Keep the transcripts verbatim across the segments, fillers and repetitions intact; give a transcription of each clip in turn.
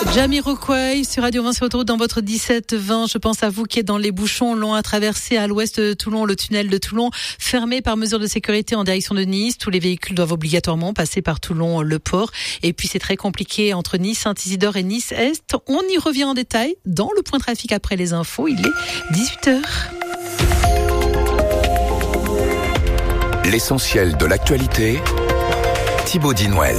Jamiroquai sur Radio Vinci Autoroute dans votre dix-sept vingt. Je pense à vous qui êtes dans les bouchons longs à traverser à l'ouest de Toulon, le tunnel de Toulon, fermé par mesure de sécurité en direction de Nice. Tous les véhicules doivent obligatoirement passer par Toulon, le port. Et puis c'est très compliqué entre Nice, Saint-Isidore et Nice-Est. On y revient en détail dans le point trafic après les infos. Il est dix-huit heures. L'essentiel de l'actualité, Thibaut Dinouel.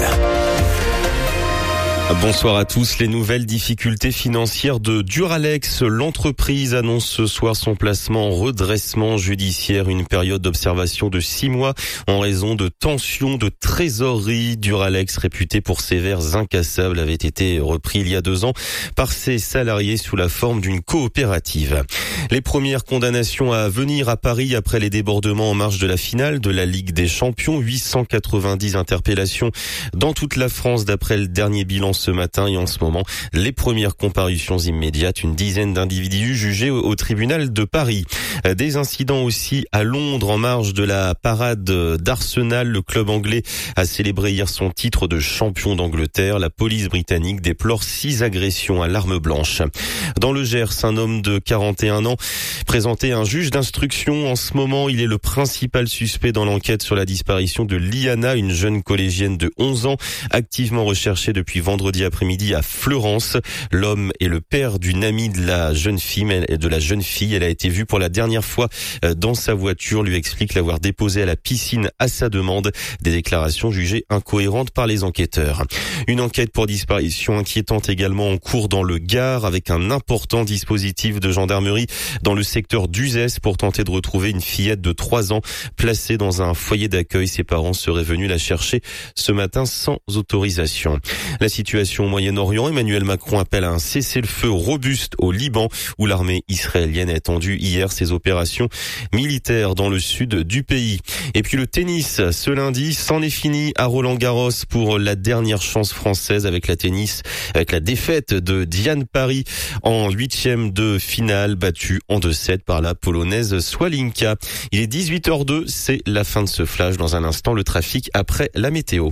Bonsoir à tous. Les nouvelles difficultés financières de Duralex. L'entreprise annonce ce soir son placement en redressement judiciaire. Une période d'observation de six mois en raison de tensions de trésorerie. Duralex, réputé pour ses verres incassables, avait été repris il y a deux ans par ses salariés sous la forme d'une coopérative. Les premières condamnations à venir à Paris après les débordements en marge de la finale de la Ligue des Champions. huit cent quatre-vingt-dix interpellations dans toute la France d'après le dernier bilan ce matin, et en ce moment, les premières comparutions immédiates, une dizaine d'individus jugés au, au tribunal de Paris. Des incidents aussi à Londres en marge de la parade d'Arsenal. Le club anglais a célébré hier son titre de champion d'Angleterre. La police britannique déplore six agressions à l'arme blanche. Dans le Gers, un homme de quarante et un ans présenté à un juge d'instruction. En ce moment, il est le principal suspect dans l'enquête sur la disparition de Liana, une jeune collégienne de onze ans, activement recherchée depuis vendredi après-midi à Fleurance. L'homme est le père d'une amie de la jeune fille, de la jeune fille. Elle a été vue pour la dernière fois dans sa voiture, lui explique l'avoir déposée à la piscine à sa demande. Des déclarations jugées incohérentes par les enquêteurs. Une enquête pour disparition inquiétante également en cours dans le Gard, avec un important dispositif de gendarmerie dans le secteur d'Uzès pour tenter de retrouver une fillette de trois ans placée dans un foyer d'accueil. Ses parents seraient venus la chercher ce matin sans autorisation. La situation au Moyen-Orient, Emmanuel Macron appelle à un cessez-le-feu robuste au Liban, où l'armée israélienne a étendu hier ses opérations militaires dans le sud du pays. Et puis le tennis, ce lundi, c'en est fini à Roland-Garros pour la dernière chance française avec la tennis, avec la défaite de Diane Paris en huitième de finale, battue en deux sept par la polonaise Swalinka. Il est dix-huit heures deux, c'est la fin de ce flash. Dans un instant, le trafic après la météo.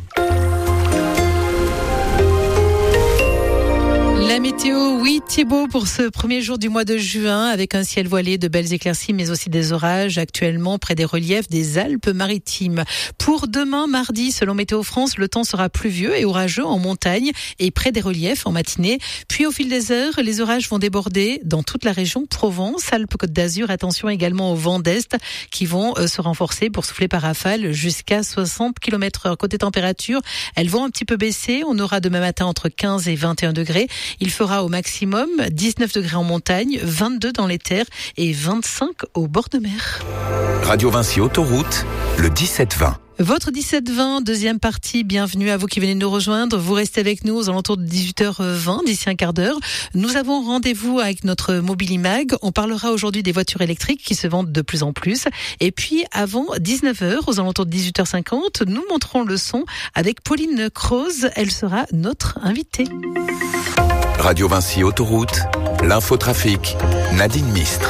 La météo, oui Thibaut, pour ce premier jour du mois de juin, avec un ciel voilé, de belles éclaircies, mais aussi des orages actuellement près des reliefs des Alpes-Maritimes. Pour demain, mardi, selon Météo France, le temps sera pluvieux et orageux en montagne et près des reliefs en matinée. Puis au fil des heures, les orages vont déborder dans toute la région Provence, Alpes-Côte d'Azur. Attention également aux vents d'est qui vont se renforcer pour souffler par rafale jusqu'à soixante kilomètres heure. Côté température, elles vont un petit peu baisser. On aura demain matin entre quinze et vingt et un degrés. Il fera au maximum dix-neuf degrés en montagne, vingt-deux dans les terres et vingt-cinq au bord de mer. Radio Vinci Autoroute, le dix-sept vingt. Votre dix-sept vingt, deuxième partie, bienvenue à vous qui venez de nous rejoindre. Vous restez avec nous aux alentours de dix-huit heures vingt, d'ici un quart d'heure. Nous avons rendez-vous avec notre Mobilimag. On parlera aujourd'hui des voitures électriques qui se vendent de plus en plus. Et puis, avant dix-neuf heures, aux alentours de dix-huit heures cinquante, nous montrons le son avec Pauline Croze. Elle sera notre invitée. Radio Vinci Autoroute, l'infotrafic, Nadine Mistre.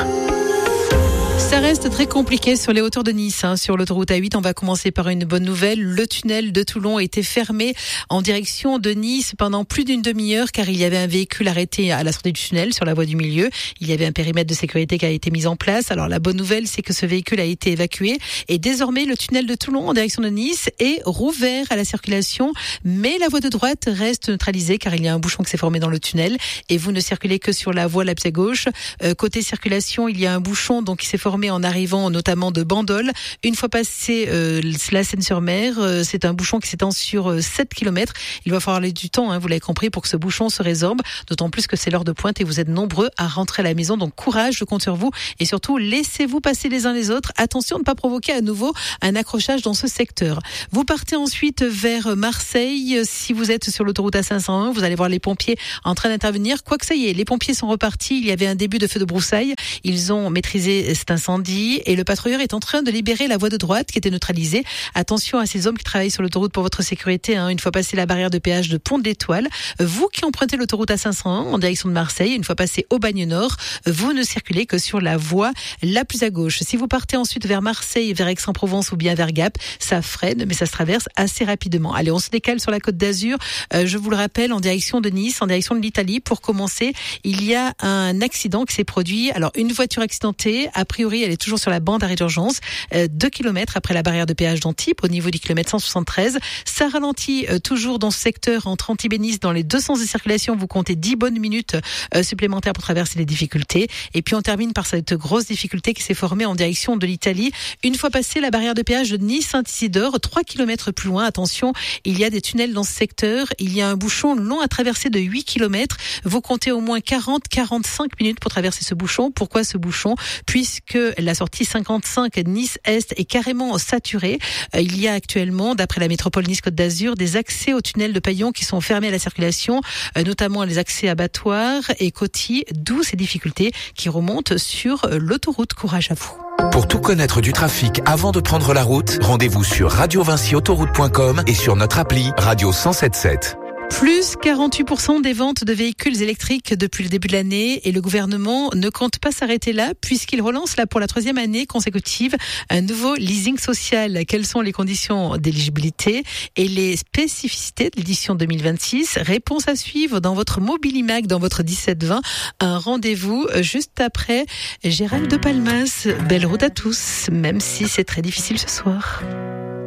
Ça reste très compliqué sur les hauteurs de Nice, hein. Sur l'autoroute A huit, on va commencer par une bonne nouvelle. Le tunnel de Toulon a été fermé en direction de Nice pendant plus d'une demi-heure car il y avait un véhicule arrêté à la sortie du tunnel sur la voie du milieu. Il y avait un périmètre de sécurité qui a été mis en place. Alors la bonne nouvelle, c'est que ce véhicule a été évacué et désormais le tunnel de Toulon en direction de Nice est rouvert à la circulation. Mais la voie de droite reste neutralisée car il y a un bouchon qui s'est formé dans le tunnel et vous ne circulez que sur la voie la plus à gauche. Euh, côté circulation, il y a un bouchon donc qui s'est formé en arrivant notamment de Bandol. Une fois passé euh, la Seine-sur-Mer, euh, c'est un bouchon qui s'étend sur euh, sept kilomètres. Il va falloir aller du temps, hein, vous l'avez compris, pour que ce bouchon se résorbe, d'autant plus que c'est l'heure de pointe et vous êtes nombreux à rentrer à la maison. Donc courage, je compte sur vous et surtout laissez-vous passer les uns les autres. Attention de ne pas provoquer à nouveau un accrochage dans ce secteur. Vous partez ensuite vers Marseille. Si vous êtes sur l'autoroute A cinq cent un, vous allez voir les pompiers en train d'intervenir. Quoique ça y est, les pompiers sont repartis. Il y avait un début de feu de broussailles. Ils ont maîtrisé cet incendie incendie et le patrouilleur est en train de libérer la voie de droite qui était neutralisée. Attention à ces hommes qui travaillent sur l'autoroute pour votre sécurité, hein, une fois passé la barrière de péage de Pont de l'Étoile. Vous qui empruntez l'autoroute A cinq cent un en direction de Marseille, une fois passé au Bagne Nord, vous ne circulez que sur la voie la plus à gauche. Si vous partez ensuite vers Marseille, vers Aix-en-Provence ou bien vers Gap, ça freine, mais ça se traverse assez rapidement. Allez, on se décale sur la Côte d'Azur. Euh, je vous le rappelle, en direction de Nice, en direction de l'Italie. Pour commencer, il y a un accident qui s'est produit. Alors, une voiture accidentée, a priori, elle est toujours sur la bande d'arrêt d'urgence, euh, deux kilomètres après la barrière de péage d'Antibes, au niveau du kilomètre cent soixante-treize. Ça ralentit euh, toujours dans ce secteur entre Antibes et Nice, dans les deux sens de circulation. Vous comptez dix bonnes minutes euh, supplémentaires pour traverser les difficultés. Et puis, on termine par cette grosse difficulté qui s'est formée en direction de l'Italie. Une fois passé la barrière de péage de Nice-Saint-Isidore, trois kilomètres plus loin, attention, il y a des tunnels dans ce secteur. Il y a un bouchon long à traverser de huit kilomètres. Vous comptez au moins quarante à quarante-cinq minutes pour traverser ce bouchon. Pourquoi ce bouchon? Puisque la sortie cinquante-cinq Nice-Est est carrément saturée. Il y a actuellement, d'après la métropole Nice-Côte d'Azur, des accès aux tunnels de Paillon qui sont fermés à la circulation, notamment les accès abattoirs et Coty, d'où ces difficultés qui remontent sur l'autoroute. Courage à vous. Pour tout connaître du trafic avant de prendre la route, rendez-vous sur radio vinci autoroute point com et sur notre appli Radio cent sept sept. Plus quarante-huit pour cent des ventes de véhicules électriques depuis le début de l'année et le gouvernement ne compte pas s'arrêter là puisqu'il relance là pour la troisième année consécutive un nouveau leasing social. Quelles sont les conditions d'éligibilité et les spécificités de l'édition deux mille vingt-six? Réponse à suivre dans votre Mobilimag, dans votre dix-sept vingt. Un rendez-vous juste après Gérald de Palmas. Belle route à tous, même si c'est très difficile ce soir.